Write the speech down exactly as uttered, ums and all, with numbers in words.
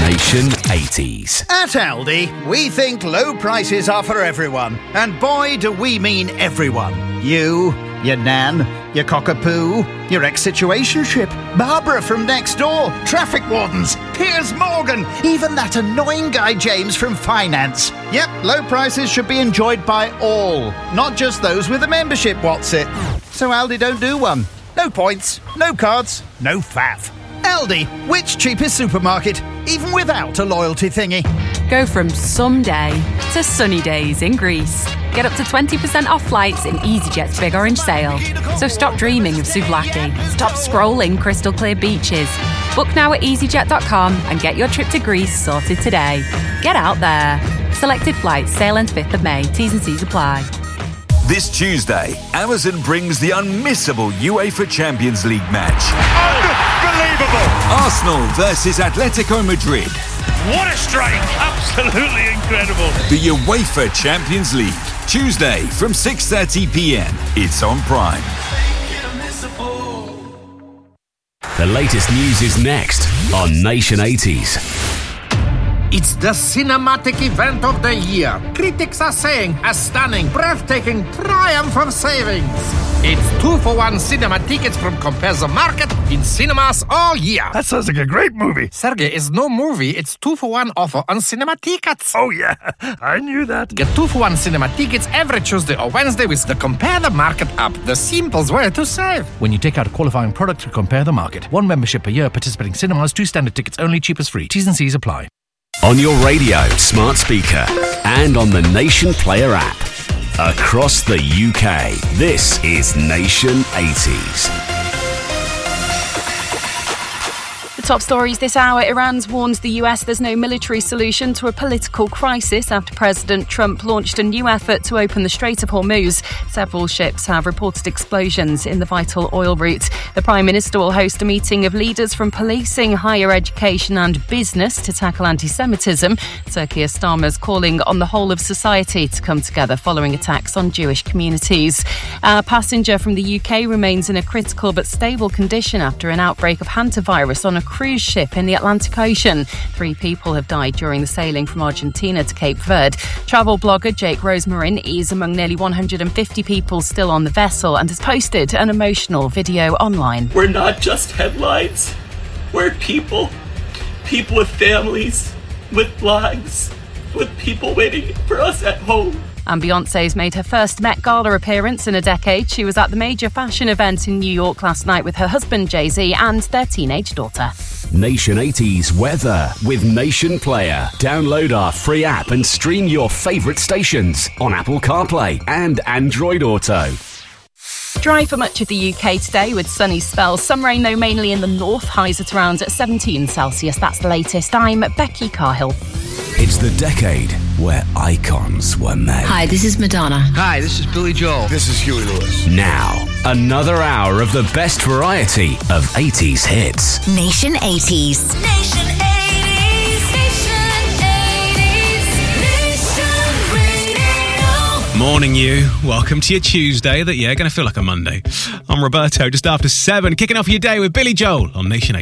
Nation eighties. At Aldi, we think low prices are for everyone. And boy, do we mean everyone. You, your nan, your cockapoo, your ex-situationship, Barbara from next door, traffic wardens, Piers Morgan, even that annoying guy James from finance. Yep, low prices should be enjoyed by all, not just those with a membership, what's it? So Aldi don't do one. No points, no cards, no faff. Aldi, which cheapest supermarket, even without a loyalty thingy? Go from someday to sunny days in Greece. Get up to twenty percent off flights in EasyJet's Big Orange Sale. So stop dreaming of Souvlaki. Stop scrolling crystal clear beaches. Book now at easyjet dot com and get your trip to Greece sorted today. Get out there. Selected flights sail on fifth of May. T's and C's apply. This Tuesday, Amazon brings the unmissable UEFA Champions League match. Unbelievable! Arsenal versus Atletico Madrid. What a strike! Absolutely incredible. The UEFA Champions League. Tuesday from six thirty p.m. It's on Prime. The latest news is next on Nation eighties. It's the cinematic event of the year. Critics are saying a stunning, breathtaking triumph of savings. It's two for one cinema tickets from Compare the Market in cinemas all year. That sounds like a great movie. Sergey, it's no movie. It's two for one offer on cinema tickets. Oh, yeah. I knew that. Get two for one cinema tickets every Tuesday or Wednesday with the Compare the Market app. The simplest way to save. When you take out a qualifying product to Compare the Market. One membership per year, participating cinemas, two standard tickets only, cheapest free. T's and C's apply. On your radio, smart speaker, and on the Nation Player app. Across the U K, this is Nation eighties. Top stories this hour. Iran's warned the U S there's no military solution to a political crisis after President Trump launched a new effort to open the Strait of Hormuz. Several ships have reported explosions in the vital oil route. The Prime Minister will host a meeting of leaders from policing, higher education and business to tackle anti-Semitism. Sir Keir Starmer's calling on the whole of society to come together following attacks on Jewish communities. A passenger from the U K remains in a critical but stable condition after an outbreak of hantavirus on a cruise ship in the Atlantic Ocean. Three people have died during the sailing from Argentina to Cape Verde. Travel blogger Jake Rosemarin is among nearly one hundred fifty people still on the vessel and has posted an emotional video online. We're not just headlines. We're people. People with families, with lives, with people waiting for us at home. And Beyoncé's made her first Met Gala appearance in a decade. She was at the major fashion event in New York last night with her husband Jay-Z and their teenage daughter. Nation eighties weather with Nation Player. Download our free app and stream your favourite stations on Apple CarPlay and Android Auto. Dry for much of the U K today with sunny spells. Some rain though mainly in the north. Highs at around seventeen Celsius. That's the latest. I'm Becky Carhill. It's the decade where icons were made. Hi, this is Madonna. Hi, this is Billy Joel. This is Huey Lewis. Now, another hour of the best variety of eighties hits. Nation eighties. Nation eighties. Nation eighties. Nation Radio. Morning, you. Welcome to your Tuesday that, yeah, going to feel like a Monday. I'm Roberto, just after seven, kicking off your day with Billy Joel on Nation eighties.